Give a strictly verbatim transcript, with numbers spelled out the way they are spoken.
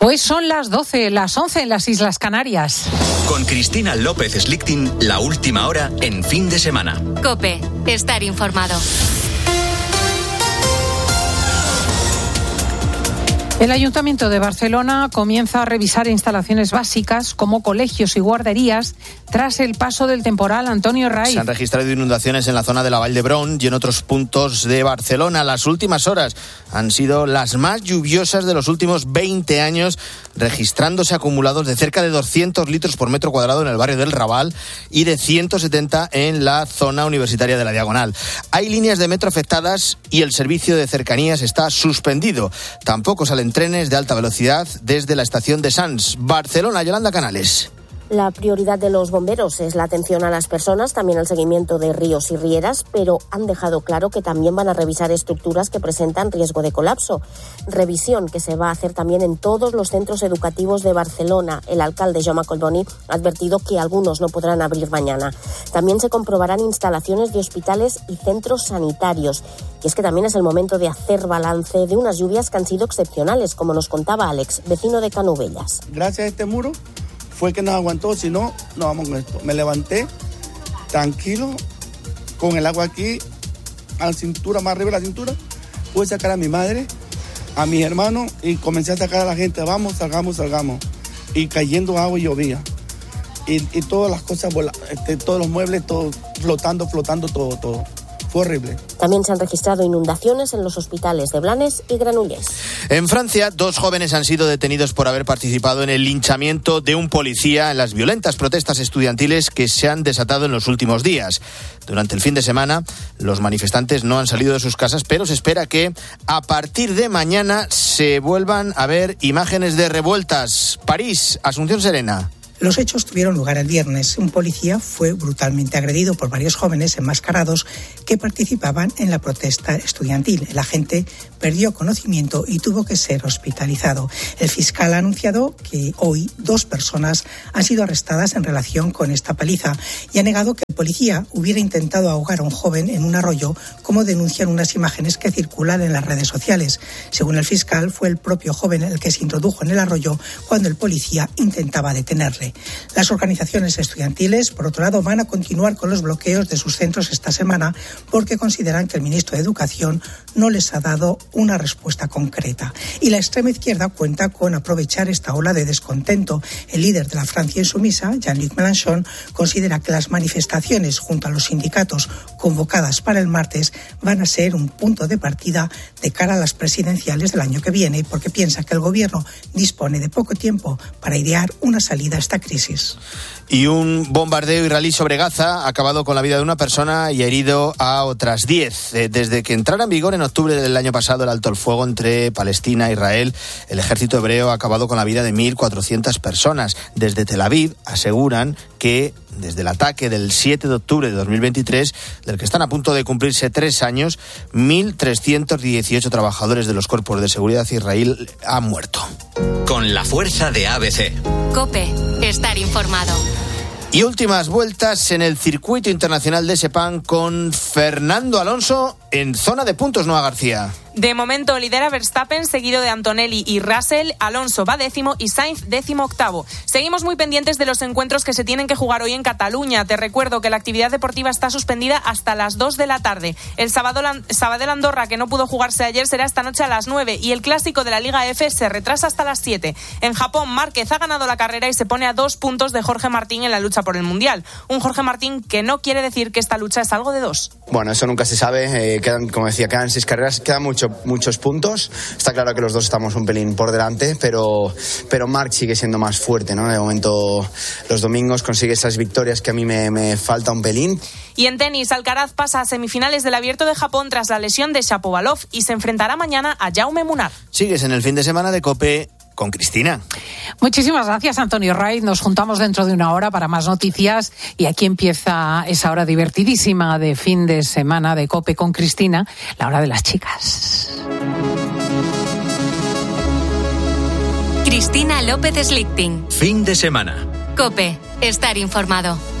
Pues son las doce, las once en las Islas Canarias. Con Cristina López Slichting, la última hora en fin de semana. COPE, estar informado. El Ayuntamiento de Barcelona comienza a revisar instalaciones básicas como colegios y guarderías tras el paso del temporal Antonio Raiz. Se han registrado inundaciones en la zona de la Vall d'Hebron y en otros puntos de Barcelona. Las últimas horas han sido las más lluviosas de los últimos veinte años, registrándose acumulados de cerca de doscientos litros por metro cuadrado en el barrio del Raval y de ciento setenta en la zona universitaria de la Diagonal. Hay líneas de metro afectadas y el servicio de cercanías está suspendido. Tampoco salen trenes de alta velocidad desde la estación de Sants. Barcelona, Yolanda Canales. La prioridad de los bomberos es la atención a las personas, también el seguimiento de ríos y rieras, pero han dejado claro que también van a revisar estructuras que presentan riesgo de colapso. Revisión que se va a hacer también en todos los centros educativos de Barcelona. El alcalde Jaume Collboni ha advertido que algunos no podrán abrir mañana. También se comprobarán instalaciones de hospitales y centros sanitarios. Y es que también es el momento de hacer balance de unas lluvias que han sido excepcionales, como nos contaba Alex, vecino de Canovelles. Gracias a este muro fue que nos aguantó, si no, no vamos con esto. Me levanté tranquilo, con el agua aquí, a la cintura, más arriba de la cintura. Pude sacar a mi madre, a mis hermanos y comencé a sacar a la gente. Vamos, salgamos, salgamos. Y cayendo agua y llovía. Y, y todas las cosas, este, todos los muebles, todo flotando, flotando, todo, todo. Fue horrible. También se han registrado inundaciones en los hospitales de Blanes y Granollers. En Francia, dos jóvenes han sido detenidos por haber participado en el linchamiento de un policía en las violentas protestas estudiantiles que se han desatado en los últimos días. Durante el fin de semana, los manifestantes no han salido de sus casas, pero se espera que a partir de mañana se vuelvan a ver imágenes de revueltas. París, Asunción Serena. Los hechos tuvieron lugar el viernes. Un policía fue brutalmente agredido por varios jóvenes enmascarados que participaban en la protesta estudiantil. El agente perdió conocimiento y tuvo que ser hospitalizado. El fiscal ha anunciado que hoy dos personas han sido arrestadas en relación con esta paliza y ha negado que el policía hubiera intentado ahogar a un joven en un arroyo, como denuncian unas imágenes que circulan en las redes sociales. Según el fiscal, fue el propio joven el que se introdujo en el arroyo cuando el policía intentaba detenerle. Las organizaciones estudiantiles, por otro lado, van a continuar con los bloqueos de sus centros esta semana porque consideran que el ministro de Educación no les ha dado una respuesta concreta. Y la extrema izquierda cuenta con aprovechar esta ola de descontento. El líder de la Francia insumisa, Jean-Luc Mélenchon, considera que las manifestaciones junto a los sindicatos convocadas para el martes van a ser un punto de partida de cara a las presidenciales del año que viene, porque piensa que el gobierno dispone de poco tiempo para idear una salida a esta crisis. Y un bombardeo israelí sobre Gaza ha acabado con la vida de una persona y ha herido a otras diez. Desde que entrara en vigor en octubre del año pasado el alto el fuego entre Palestina e Israel, el ejército hebreo ha acabado con la vida de mil cuatrocientas personas. Desde Tel Aviv aseguran que desde el ataque del siete de octubre de dos mil veintitrés, del que están a punto de cumplirse tres años, mil trescientos dieciocho trabajadores de los cuerpos de seguridad de Israel han muerto. Con la fuerza de A B C. COPE, estar informado. Y últimas vueltas en el circuito internacional de Sepang con Fernando Alonso en zona de puntos, Noa García. De momento lidera Verstappen, seguido de Antonelli y Russell. Alonso va décimo y Sainz décimo octavo. Seguimos muy pendientes de los encuentros que se tienen que jugar hoy en Cataluña. Te recuerdo que la actividad deportiva está suspendida hasta las dos de la tarde. El Sabadell Andorra, que no pudo jugarse ayer, será esta noche a las nueve y el clásico de la Liga F se retrasa hasta las siete. En Japón, Márquez ha ganado la carrera y se pone a dos puntos de Jorge Martín en la lucha por el Mundial. Un Jorge Martín que no quiere decir que esta lucha es algo de dos. Bueno, eso nunca se sabe. Eh, quedan, como decía, quedan seis carreras, quedan mucho muchos puntos. Está claro que los dos estamos un pelín por delante, pero, pero Marc sigue siendo más fuerte, ¿no? De momento, los domingos consigue esas victorias que a mí me, me falta un pelín. Y en tenis, Alcaraz pasa a semifinales del Abierto de Japón tras la lesión de Shapovalov y se enfrentará mañana a Jaume Munar. Sigues en el fin de semana de COPE con Cristina. Muchísimas gracias, Antonio Raiz. Nos juntamos dentro de una hora para más noticias y aquí empieza esa hora divertidísima de fin de semana de COPE con Cristina, la hora de las chicas. Cristina López Slichting. Fin de semana. COPE, estar informado.